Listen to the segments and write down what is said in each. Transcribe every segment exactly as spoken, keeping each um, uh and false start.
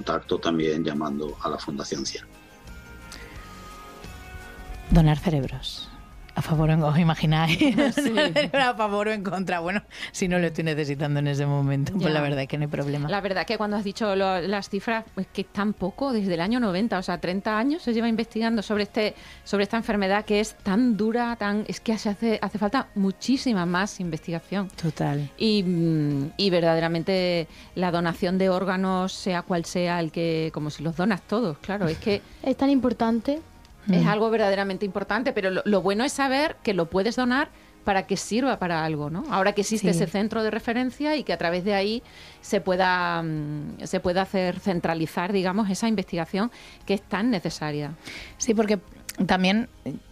contacto también llamando a la Fundación C I A. Donar cerebros. A favor o en contra, ¿os imagináis? Sí. A favor o en contra. Bueno, si no lo estoy necesitando en ese momento, pues Ya. la verdad es que no hay problema. La verdad que cuando has dicho lo- las cifras, es que es tan poco, desde el año noventa, o sea, treinta años se lleva investigando sobre este sobre esta enfermedad que es tan dura, tan es que se hace, hace falta muchísima más investigación. Total. Y, mm, y verdaderamente la donación de órganos, sea cual sea el que, como si los donas todos, claro, es que Es tan importante. es Mm. algo verdaderamente importante, pero lo, lo bueno es saber que lo puedes donar para que sirva para algo, ¿no? Ahora que existe Sí. ese centro de referencia y que a través de ahí se pueda mm, se pueda hacer centralizar, digamos, esa investigación que es tan necesaria. Sí, porque también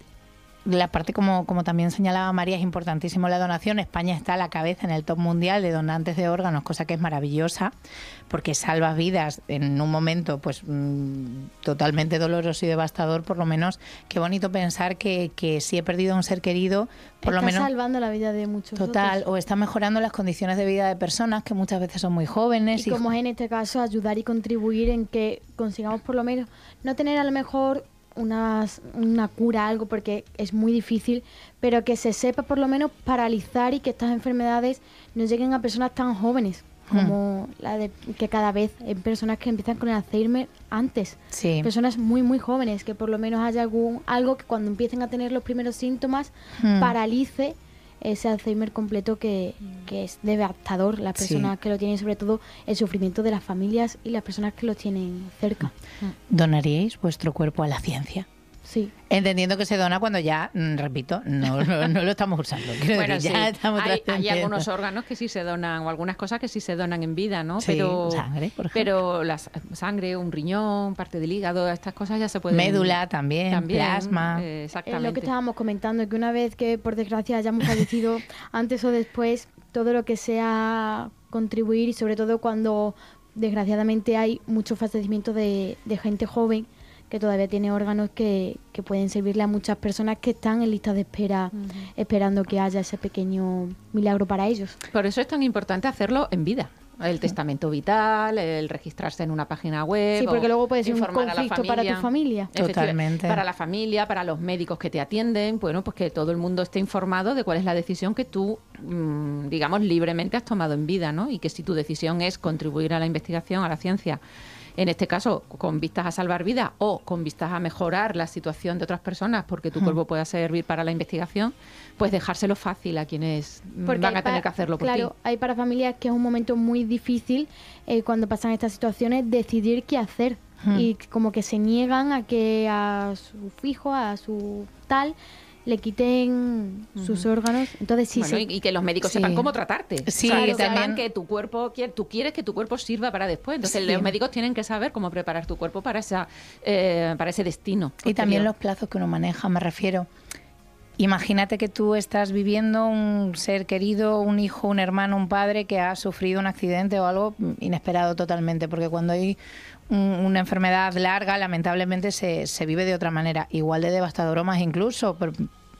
la parte, como, como también señalaba María, es importantísimo la donación. España está a la cabeza en el top mundial de donantes de órganos, cosa que es maravillosa, porque salvas vidas en un momento pues mmm, totalmente doloroso y devastador. Por lo menos, qué bonito pensar que, que si he perdido a un ser querido, por Está lo menos... salvando la vida de muchos Total, otros. o está mejorando las condiciones de vida de personas que muchas veces son muy jóvenes. Y como es en este caso, ayudar y contribuir en que consigamos por lo menos no tener a lo mejor una, una cura, algo, porque es muy difícil, pero que se sepa por lo menos paralizar y que estas enfermedades no lleguen a personas tan jóvenes como hmm. la de que cada vez hay personas que empiezan con el Alzheimer antes. Sí. Personas muy, muy jóvenes, que por lo menos haya algún algo que cuando empiecen a tener los primeros síntomas Hmm. paralice ese Alzheimer completo que, que es devastador. Las personas Sí. que lo tienen, sobre todo el sufrimiento de las familias y las personas que lo tienen cerca. ¿Donaríais vuestro cuerpo a la ciencia? Sí. Entendiendo que se dona cuando ya, mm, repito, no, no, no lo estamos usando. Quiero Bueno, decir, sí, ya estamos hay, hay trascendiendo. algunos órganos que sí se donan, o algunas cosas que sí se donan en vida, ¿no? Sí, pero sangre, por ejemplo. Pero la sa- sangre, un riñón, parte del hígado, estas cosas ya se pueden... Médula también, también, plasma. eh, Es exactamente. lo que estábamos comentando, que una vez que por desgracia hayamos fallecido, antes o después, todo lo que sea contribuir, y sobre todo cuando desgraciadamente hay mucho fallecimiento de, de gente joven que todavía tiene órganos que, que pueden servirle a muchas personas que están en listas de espera, Ujú. esperando que haya ese pequeño milagro para ellos. Por eso es tan importante hacerlo en vida. El testamento vital, el registrarse en una página web. Sí, porque o luego puede ser un informar a la conflicto para tu familia. Efectivamente, Totalmente. Para la familia, para los médicos que te atienden, bueno, pues que todo el mundo esté informado de cuál es la decisión que tú, mmm, digamos, libremente has tomado en vida, ¿no? Y que si tu decisión es contribuir a la investigación, a la ciencia, en este caso con vistas a salvar vidas o con vistas a mejorar la situación de otras personas porque tu Hmm. cuerpo pueda servir para la investigación, pues dejárselo fácil a quienes mm, Porque van hay a tener pa- que hacerlo por claro, ti. hay para familias que es un momento muy difícil eh, cuando pasan estas situaciones decidir qué hacer. Hmm. Y como que se niegan a que a su hijo, a su tal, le quiten sus órganos. Entonces sí, Bueno, sí. y, y que los médicos Sí. sepan cómo tratarte. Sí, O sea, que también- sepan que tu cuerpo, que tú quieres que tu cuerpo sirva para después. Entonces Sí. los médicos tienen que saber cómo preparar tu cuerpo para esa eh, para ese destino. Y también posterior. los plazos que uno maneja, me refiero. Imagínate que tú estás viviendo un ser querido, un hijo, un hermano, un padre que ha sufrido un accidente o algo inesperado totalmente, porque cuando hay un- una enfermedad larga, lamentablemente se, se vive de otra manera, igual de devastador o más incluso, pero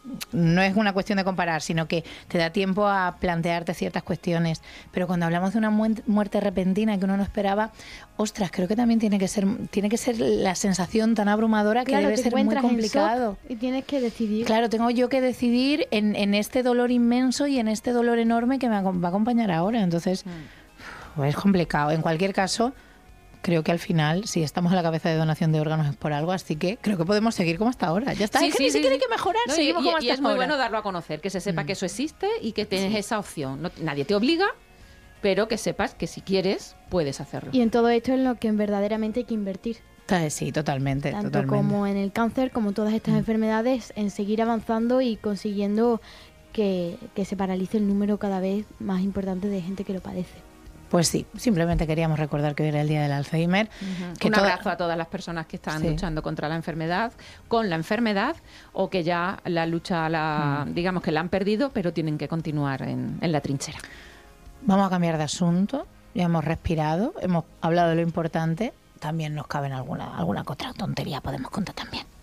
no es una cuestión de comparar, sino que te da tiempo a plantearte ciertas cuestiones. Pero cuando hablamos de una muer- muerte repentina que uno no esperaba, ostras, creo que también tiene que ser tiene que ser la sensación tan abrumadora que Claro, debe te ser muy encuentras en complicado. shock y tienes que decidir. Claro, tengo yo que decidir en, en este dolor inmenso y en este dolor enorme que me acom- va a acompañar ahora. Entonces, Mm. uf, es complicado. En cualquier caso, creo que al final, si estamos a la cabeza de donación de órganos es por algo, así que creo que podemos seguir como hasta ahora. Ya está, Sí, es que sí, ni sí, siquiera sí. hay que mejorar, No, y, seguimos y- como y hasta es muy ahora. bueno darlo a conocer, que se sepa Mm. que eso existe y que tienes esa opción. No- nadie te obliga, pero que sepas que si quieres, puedes hacerlo. Y en todo esto es lo que verdaderamente hay que invertir. Ta- Sí, totalmente, Tanto totalmente. como en el cáncer, como todas estas Mm. enfermedades, en seguir avanzando y consiguiendo que, que se paralice el número cada vez más importante de gente que lo padece. Pues sí, simplemente queríamos recordar que hoy era el día del Alzheimer. Ujú. que Un toda- abrazo a todas las personas que están Sí. luchando contra la enfermedad, con la enfermedad, o que ya la lucha, la, Mm. digamos que la han perdido, pero tienen que continuar en, en la trinchera. Vamos a cambiar de asunto. Ya hemos respirado, hemos hablado de lo importante. También nos caben alguna, alguna que otra tontería, podemos contar también.